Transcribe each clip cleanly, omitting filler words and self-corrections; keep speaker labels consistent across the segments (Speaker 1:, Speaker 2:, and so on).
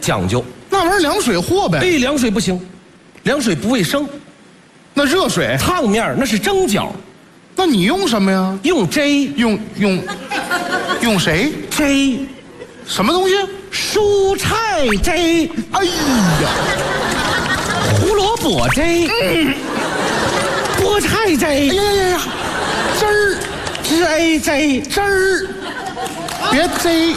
Speaker 1: 讲究。
Speaker 2: 那玩意儿凉水和呗。
Speaker 1: 哎，凉水不行，凉水不卫生。
Speaker 2: 那热水
Speaker 1: 烫面那是蒸饺。
Speaker 2: 那你用什么呀？
Speaker 1: 用 J。
Speaker 2: 用谁
Speaker 1: ？J。
Speaker 2: 什么东西？
Speaker 1: 蔬菜 J。
Speaker 2: 哎呀，
Speaker 1: 胡萝卜 J。菠菜 J。
Speaker 2: 哎呀，汁儿
Speaker 1: J
Speaker 2: 汁儿，别 J。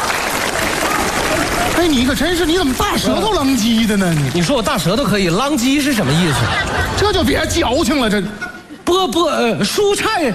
Speaker 2: 哎，你可真是，你怎么大舌头啷叽的呢？
Speaker 1: 你说我大舌头可以，啷叽是什么意思？
Speaker 2: 这就别矫情了，这。
Speaker 1: 蔬菜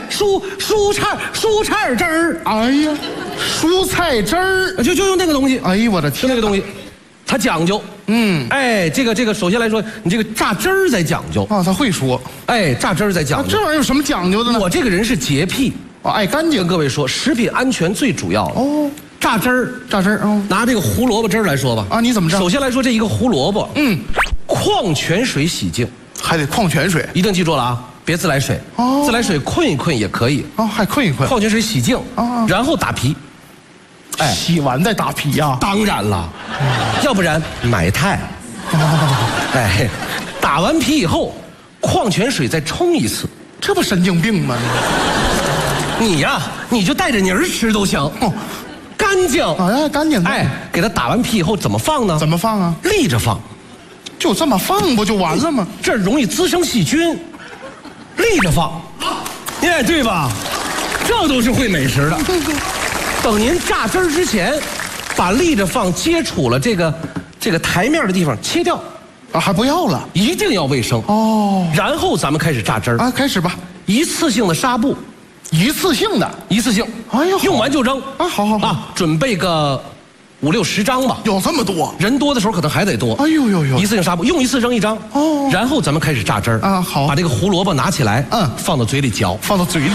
Speaker 1: 汁儿。
Speaker 2: 哎呀，蔬菜汁儿，
Speaker 1: 就用那个东西。
Speaker 2: 哎呦我的天，
Speaker 1: 就那个东西，它讲究。哎，这个，首先来说，你这个榨汁儿在讲究
Speaker 2: 啊，他会说。
Speaker 1: 哎，榨汁儿在讲究。
Speaker 2: 这玩意儿有什么讲究的呢？
Speaker 1: 我这个人是洁癖，
Speaker 2: 爱干净。
Speaker 1: 跟各位说，食品安全最主要了。
Speaker 2: 哦，
Speaker 1: 榨汁儿，拿这个胡萝卜汁儿来说吧。
Speaker 2: 啊，你怎么榨？
Speaker 1: 首先来说，这一个胡萝卜，矿泉水洗净，
Speaker 2: 还得矿泉水，
Speaker 1: 一定记住了啊，别自来水。哦，自来水困一困也可以。
Speaker 2: 哦，还困一困。
Speaker 1: 矿泉水洗净，然后打皮。
Speaker 2: 哎，洗完再打皮呀？
Speaker 1: 当然了，要不然买钛。哎，打完皮以后，矿泉水再冲一次，
Speaker 2: 这不神经病吗？
Speaker 1: 你呀，你就带着泥儿吃都行。哦，干净。
Speaker 2: 哎，干净。
Speaker 1: 哎，给它打完皮以后怎么放呢？
Speaker 2: 怎么放啊？
Speaker 1: 立着放，
Speaker 2: 就这么放不就完了吗？
Speaker 1: 这容易滋生细菌，立着放。哎，对吧？这都是会美食的。等您榨汁儿之前，把立着放接触了这个台面的地方切掉。
Speaker 2: 啊，还不要了？
Speaker 1: 一定要卫生哦。然后咱们开始榨汁儿
Speaker 2: 啊，开始吧。
Speaker 1: 一次性的纱布，
Speaker 2: 一次性。哎呦，
Speaker 1: 用完就扔
Speaker 2: 啊！好啊，
Speaker 1: 准备个5、6、10张吧。
Speaker 2: 有这么多？
Speaker 1: 人多的时候可能还得多。
Speaker 2: 哎呦，
Speaker 1: 一次性纱布，用一次扔一张。哦。然后咱们开始榨汁儿
Speaker 2: 啊，好。
Speaker 1: 把这个胡萝卜拿起来，放到嘴里嚼，
Speaker 2: 放到嘴里。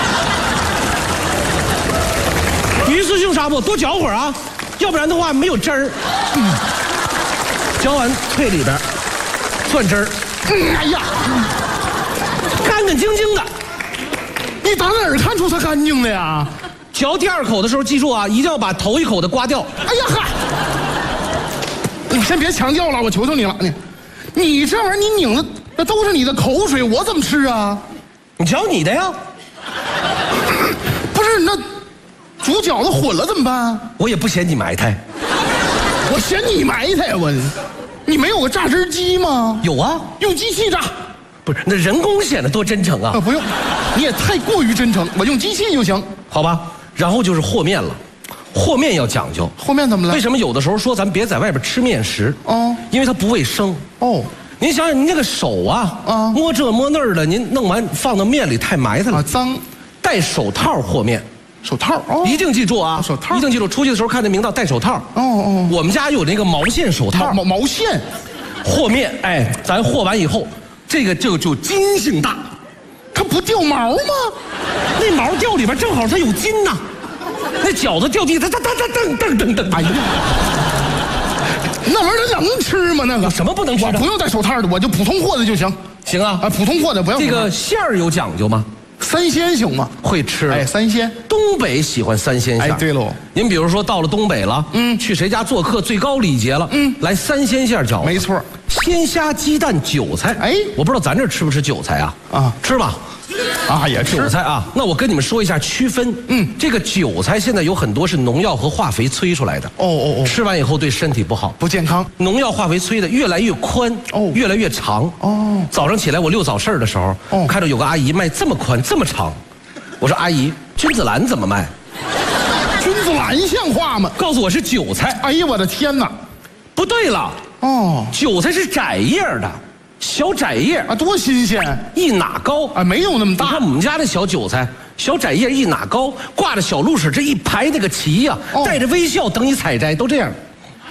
Speaker 1: 一次性纱布多嚼会儿啊，要不然的话没有汁儿。嚼完啐里边，攥汁儿。
Speaker 2: 哎呀，
Speaker 1: 干干净净的。
Speaker 2: 你打哪儿看出它干净的呀？
Speaker 1: 嚼第2口的时候，记住啊，一定要把头1口的刮掉。
Speaker 2: 哎呀嗨，你先别强调了，我求求你了，你这玩意儿你拧的那都是你的口水，我怎么吃啊？
Speaker 1: 你嚼你的呀。
Speaker 2: 不是，那煮饺子混了怎么办？
Speaker 1: 我也不嫌你埋汰。
Speaker 2: 我嫌你埋汰我。你没有个榨汁机吗？
Speaker 1: 有啊，
Speaker 2: 用机器榨。
Speaker 1: 不是，那人工显得多真诚啊！
Speaker 2: 不用，你也太过于真诚，我用机器就行，
Speaker 1: 好吧？然后就是和面了，和面要讲究。
Speaker 2: 和面怎么了？
Speaker 1: 为什么有的时候说咱别在外边吃面食？哦，因为它不卫生。哦，您想想，您这个手啊，摸这摸那儿的，您弄完放到面里太埋汰了，
Speaker 2: 脏。
Speaker 1: 戴手套和面。
Speaker 2: 手套哦，
Speaker 1: 一定记住啊！
Speaker 2: 手套一
Speaker 1: 定记住，出去的时候看那明道戴手套。哦，我们家有那个毛线手套，
Speaker 2: 毛线
Speaker 1: 和面。哎，咱和完以后，这个就筋性大，
Speaker 2: 它不掉毛吗？
Speaker 1: 那毛掉里边正好它有筋呐，那饺子掉地，它噔。哎呀，
Speaker 2: 那玩意儿能吃吗？那个
Speaker 1: 什么不能吃？
Speaker 2: 我不用戴手套的，我就普通和的就行。
Speaker 1: 行啊，
Speaker 2: 普通和的不要。
Speaker 1: 这个馅儿有讲究吗？
Speaker 2: 三鲜行吗？
Speaker 1: 会吃。
Speaker 2: 哎，三鲜，
Speaker 1: 东北喜欢三鲜馅。
Speaker 2: 哎，对喽。
Speaker 1: 您比如说到了东北了，去谁家做客，最高礼节了，来三鲜馅饺子。
Speaker 2: 没错，
Speaker 1: 鲜虾、鸡蛋、韭菜。哎，我不知道咱这吃不吃韭菜啊？啊，吃吧。
Speaker 2: 啊，也吃
Speaker 1: 韭菜啊。那我跟你们说一下区分。这个韭菜现在有很多是农药和化肥催出来的。哦，吃完以后对身体不好，
Speaker 2: 不健康。
Speaker 1: 农药化肥催的越来越宽，越来越长。哦，早上起来我遛早市的时候，看到有个阿姨卖这么宽这么长，我说阿姨，君子兰怎么卖？
Speaker 2: 君子兰像话吗？
Speaker 1: 告诉我是韭菜。
Speaker 2: 哎呀，我的天哪！
Speaker 1: 不对了。哦，韭菜是窄叶的。小窄叶
Speaker 2: 啊，多新鲜！
Speaker 1: 一哪高
Speaker 2: 啊，没有那么大。
Speaker 1: 你看我们家的小韭菜，小窄叶一哪高，挂着小鹿屎，这一排那个旗呀，带着微笑等你采摘，都这样。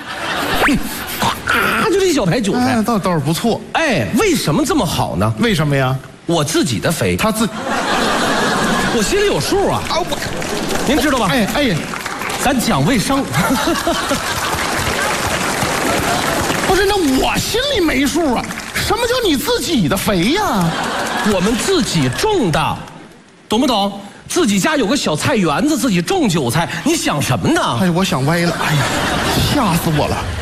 Speaker 1: 就这一小排韭菜，
Speaker 2: 倒是不错。
Speaker 1: 哎，为什么这么好呢？
Speaker 2: 为什么呀？
Speaker 1: 我自己的肥，我心里有数啊。啊，您知道吧？
Speaker 2: 哎，
Speaker 1: 咱讲卫生。
Speaker 2: 不是，那我心里没数啊。什么叫你自己的肥呀？
Speaker 1: 我们自己种的，懂不懂？自己家有个小菜园子，自己种韭菜，你想什么呢？
Speaker 2: 哎，我想歪了。哎呀，吓死我了。